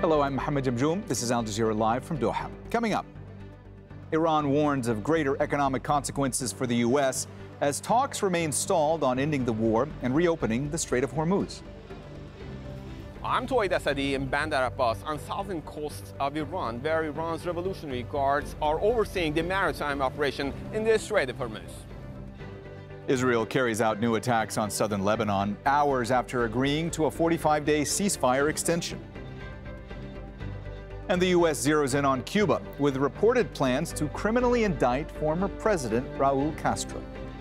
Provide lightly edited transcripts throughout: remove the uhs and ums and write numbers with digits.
Hello, I'm Mohammed Jamjoom. This is Al Jazeera Live from Doha. Coming up, Iran warns of greater economic consequences for the U.S. as talks remain stalled on ending the war and reopening the Strait of Hormuz. I'm Tuwaid Asadi in Bandar Abbas on southern coast of Iran, where Iran's Revolutionary Guards are overseeing the maritime operation in the Strait of Hormuz. Israel carries out new attacks on southern Lebanon hours after agreeing to a 45-day ceasefire extension. And the U.S. zeroes in on Cuba with reported plans to criminally indict former President Raul Castro.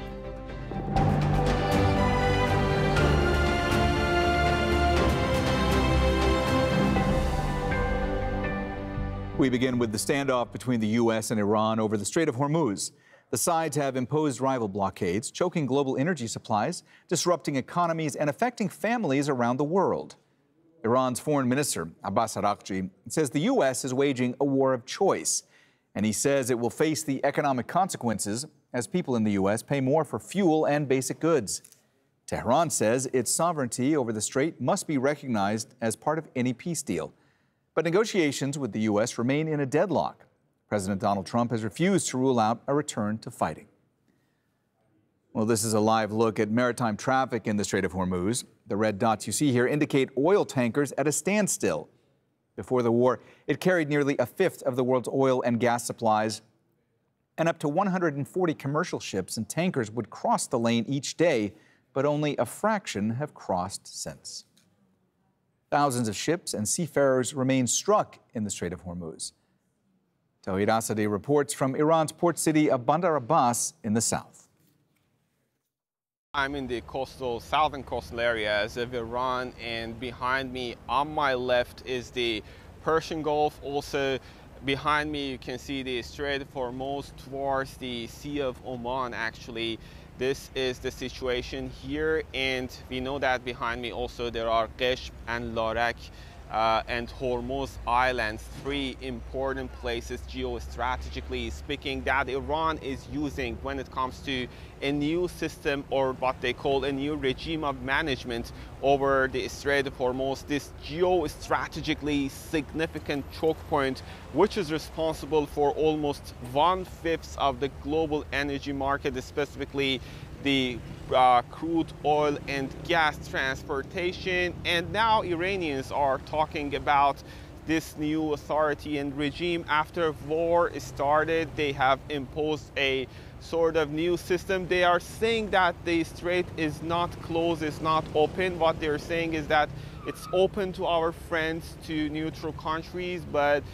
We begin with the standoff between the U.S. and Iran over the Strait of Hormuz. The sides have imposed rival blockades, choking global energy supplies, disrupting economies, and affecting families around the world. Iran's Foreign Minister, Abbas Araghchi, says the U.S. is waging a war of choice, and he says it will face the economic consequences as people in the U.S. pay more for fuel and basic goods. Tehran says its sovereignty over the strait must be recognized as part of any peace deal. But negotiations with the U.S. remain in a deadlock. President Donald Trump has refused to rule out a return to fighting. Well, this is a live look at maritime traffic in the Strait of Hormuz. The red dots you see here indicate oil tankers at a standstill. Before the war, it carried nearly a fifth of the world's oil and gas supplies, and up to 140 commercial ships and tankers would cross the lane each day, but only a fraction have crossed since. Thousands of ships and seafarers remain stuck in the Strait of Hormuz. Tawhid Asadi reports from Iran's port city of Bandar Abbas in the south. I'm in the southern coastal areas of Iran, and behind me on my left is the Persian Gulf. Also behind me you can see the Strait of Hormuz towards the Sea of Oman. Actually, this is the situation here, and we know that behind me also there are Qeshm and Larak and Hormuz Islands, three important places geostrategically speaking that Iran is using when it comes to a new system, or what they call a new regime of management over the Strait of Hormuz, this geostrategically significant choke point, which is responsible for almost 1/5 of the global energy market, specifically the crude oil and gas transportation. And now Iranians are talking about this new authority and regime. After war started, they have imposed a sort of new system. They are saying that the strait is not closed, it's not open. What they're saying is that it's open to our friends, to neutral countries, but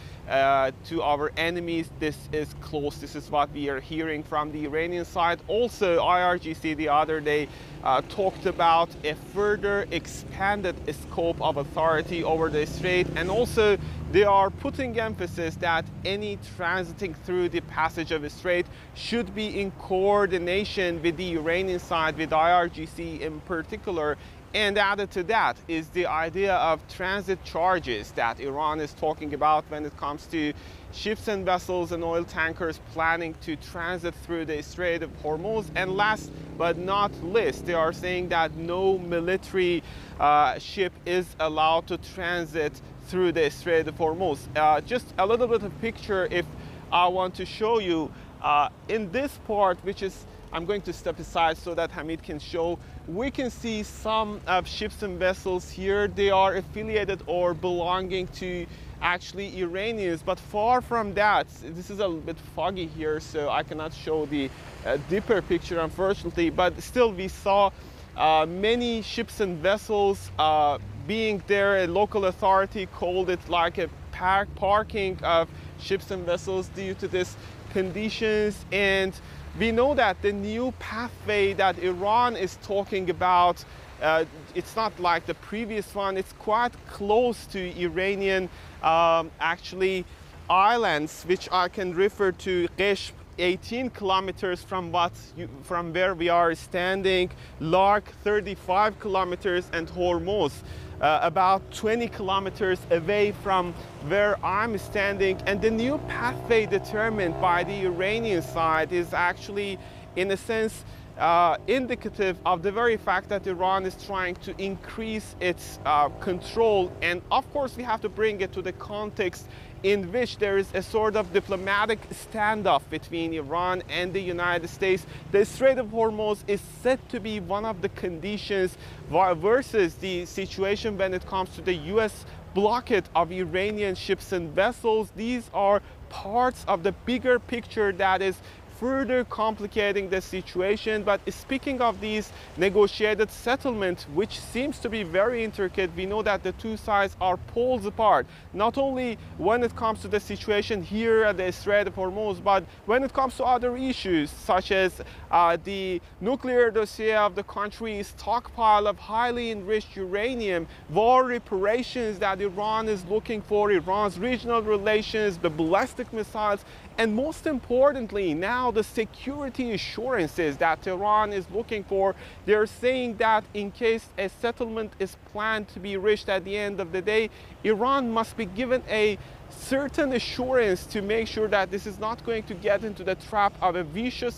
to our enemies, this is closed. This is what we are hearing from the Iranian side. Also, IRGC the other day talked about a further expanded scope of authority over the strait, and also they are putting emphasis that any transiting through the passage of the strait should be in coordination with the Iranian side, with IRGC in particular. And added to that is the idea of transit charges that Iran is talking about when it comes to ships and vessels and oil tankers planning to transit through the Strait of Hormuz. And last but not least, they are saying that no military ship is allowed to transit through the Strait of Hormuz. Just a little bit of picture if I want to show you. In this part, which is, I'm going to step aside so that Hamid can show, we can see some ships and vessels here. They are affiliated or belonging to actually Iranians, but far from that. This is a bit foggy here, so I cannot show the deeper picture, unfortunately, but still we saw many ships and vessels being there. A local authority called it like a parking of ships and vessels due to this conditions. And we know that the new pathway that Iran is talking about, it's not like the previous one. It's quite close to Iranian actually islands, which I can refer to Qeshm, 18 kilometers from where we are standing, Lark 35 kilometers, and Hormuz about 20 kilometers away from where I'm standing. And the new pathway determined by the Iranian side is actually, in a sense, indicative of the very fact that Iran is trying to increase its control. And of course, we have to bring it to the context in which there is a sort of diplomatic standoff between Iran and the United States. The Strait of Hormuz is said to be one of the conditions versus the situation when it comes to the U.S. blockade of Iranian ships and vessels. These are parts of the bigger picture that is further complicating the situation. But speaking of these negotiated settlements, which seems to be very intricate, we know that the two sides are poles apart, not only when it comes to the situation here at the Strait of Hormuz, but when it comes to other issues such as the nuclear dossier of the country's stockpile of highly enriched uranium, war reparations that Iran is looking for, Iran's regional relations, the ballistic missiles, and most importantly, now the security assurances that Iran is looking for. They're saying that in case a settlement is planned to be reached at the end of the day, Iran must be given a certain assurance to make sure that this is not going to get into the trap of a vicious